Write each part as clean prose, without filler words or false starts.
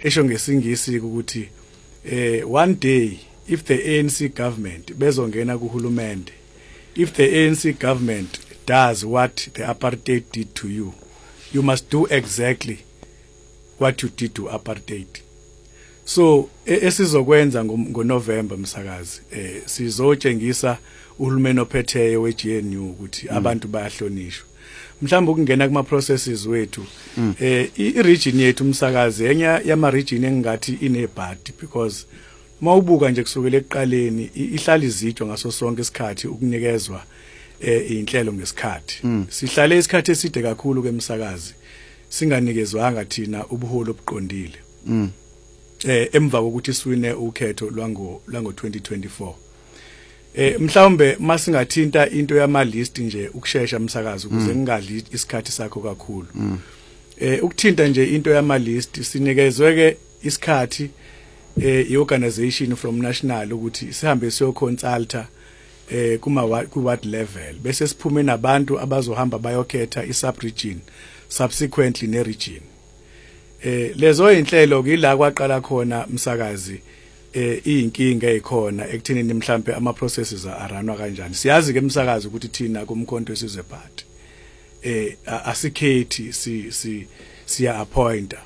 esho ngesingisi ukuthi one day if the ANC government bezongena kuhulumende, if the ANC government does what the apartheid did to you, you must do exactly what you did to apartheid. So esizokwenza ngoNovember msakazi sizotshengisa uhulumeni ophetheyo weGNU ukuthi abantu bayahlonishwa. Mhlawumbe ukungena kuma processes wethu i-region yethu msakazi enye yama region engathi inebhadi because mawubuka nje kusukela ekuqaleni ihlala izitshwa ngaso sonke isikhathi ukunikezwa inhlelo ngesikhathi. Sihlale isikhathi eside kakhulu kemsakazi singanikezwanga thina ubuholo obuqondile. Emva kokuthi siwine ukhetho lwango 2024. Mhlawumbe masingathinta into yama list nje ukusheshsha msakazi ukuze ngingadli isikhathi sakho kakhulu. Ukuthinta nje into yama list sinikezwe ke isikhathi i-organization from national ukuthi sihambe siyoconsulta ku-ward level bese siphume nabantu abazohamba bayokhetha i-sub-region subsequently ne-region. Lezo inhlelo kila kwaqala khona msakazi iyinkinga ezikhona ekuthenini mhlambe ama processes aranwa kanjani. Siyazi ke msakazi ukuthi thina kumkhonto esizwe party asikhethi siya appointa.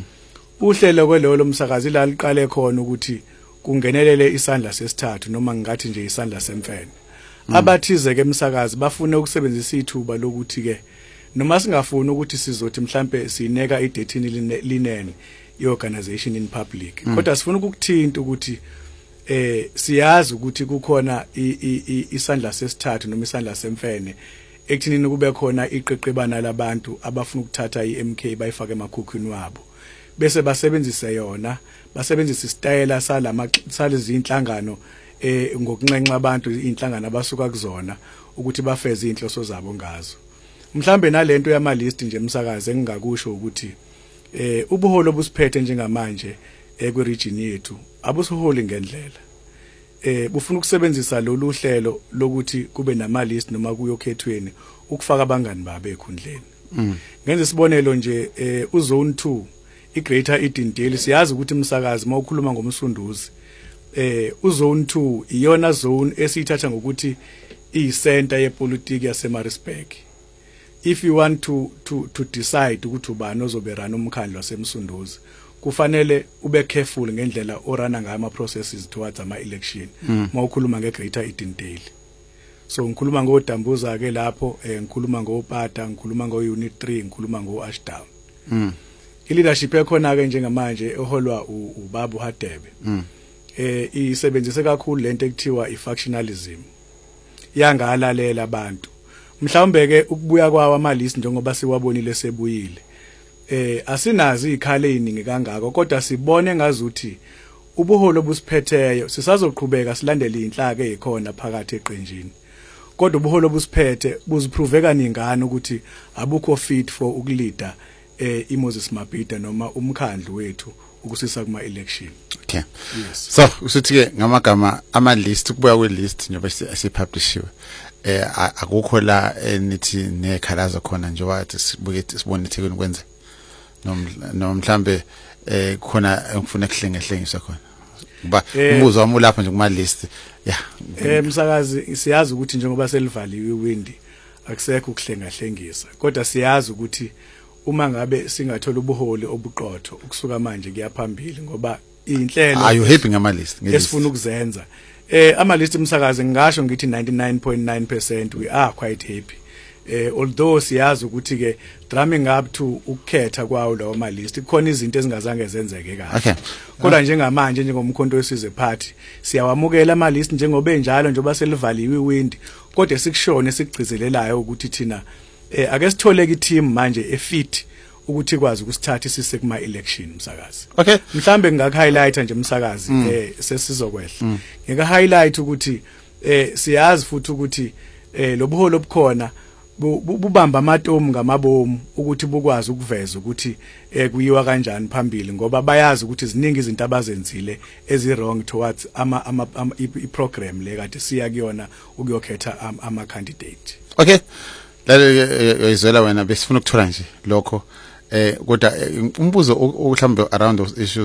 Uhlelo kwelolo msakazi la liqale khona ukuthi kungenelele isandla sesithathu noma ngathi nje isandla semfene. Abathize ke msakazi bafuna ukusebenzisa ithuba lokuthi ke noma singafuni ukuthi sizothi mhlambe sineka idethini linene i-organization in public. Kodwa sifuna ukukuthinta ukuthi siyazi ukuthi kukhona isandla sesithathu noma isandla semfene ekuthinini kube khona iqeqebana labantu abafuna ukuthatha iMK bayifake emakhukhwini wabo. Bese basebenzise yona, basebenzisa isitayela salezi inhlangano ngokunxenxa abantu inhlangano abasuka kuzona ukuthi bafeze inhloso zabo ngazo. Mhlambe nalento yama list nje msakaze engingakusho ukuthi ubuholo busiphethe njengamanje kwi-region yethu abusuholi ngendlela. Bufuna ukusebenzisa lolu hlelo lokuthi kube nama list noma kuyokhethweni ukufaka abangani babe ekhundleni. Ngenze isibonelo nje uzone 2 iGreater Edendale siyazi ukuthi msakazi mawukhuluma ngomsunduzi uzone 2 iyona zone esithatha ngokuthi iyicenter yepolitiki yaseMaritzburg. If you want to decide ukuthi ubani ozoberana umkhandlo wasemsunduzi kufanele ube careful ngendlela orana ngayo ama processes towards ama election mawukhuluma ngeGreater Edendale. So ngikhuluma ngoDambuza ke lapho ngikhuluma ngoPata ngikhuluma ngoUnit 3 ngikhuluma ngoAshdown. I-leadership ekhona ke njengamanje eholwa uBabu Hadebe isebenzise kakhulu lento ekuthiwa ifactionalism yangalalela abantu. Mhlawumbe ke ukubuya kwawo ama list njengoba siwabonile sebuyile asinazi ikhale eziningi kangako kodwa sibone ngazuthi ubuholo busiphetheyo sisazoqhubeka silandele inhlaka ezikhona phakathi eqenjini. Kodwa ubuholo busiphethe buziprove kaningana ukuthi abukho fit for ukuleader iMoses Mabhida noma umkhandlu wethu ukusisa kuma election. Okay. Yes. So usithi ke ngamagama ama list kubuya kwe list njengoba sipublishiwe akukho la nithi nekhalazo khona nje wathi sibuke sibone ithekweni kwenze noma mhlambe khona ngifuna ukuhlengehlengiswa khona kuba umbuzo wami lapha nje kuma list msakazi siyazi ukuthi njengoba selivaliwe iwindi akusekho ukuhlengahlengisa kodwa siyazi ukuthi uma ngabe singathola ubuholi obuqotho ukusuka manje kuyaphambili ngoba inhlelo are you happy ngama list esifuna ukuzenza ama list msakazi ngisho ngithi 99.9% we are quite happy. Although siyazi ukuthi ke drumming up to ukukhetha kwawo lawo ma list kukhona izinto ezingazange zenzeke kahle. Kodwa njengamanje njengomkhonto wesizwe party siyawamukela ama list njengoba enjalo njengoba selivaliwe iwindi kodwa sikushone sikugcizelelayo ukuthi thina ake sitholeke i-team manje efit ukuthi kwazi ukusithatha isise kuma election msakazi. Okay. Mhlambe ngakhighlighta nje msakazi sesizokwehla. Ngeke highlight ukuthi siyazi futhi ukuthi lobuholo obukhona bubamba amatomu ngamabomu ukuthi bukwazi ukuveza ukuthi kuyiwa kanjani phambili ngoba bayazi ukuthi ziningi izinto abazenzile ezi wrong towards i-program le kade siya kuyona ukuyokhetha ama candidate. Okay. Lale izwela wena besifuna ukuthola nje lokho kodwa umbuzo mhlambe around those issues